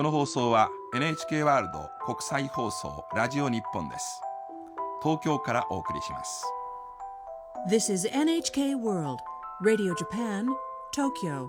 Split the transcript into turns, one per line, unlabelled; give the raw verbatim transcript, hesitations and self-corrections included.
この放送は エヌエイチケー ワールド国際放送ラジオ日本です。東京からお送りします。
This is エヌエイチケー World Radio Japan, Tokyo.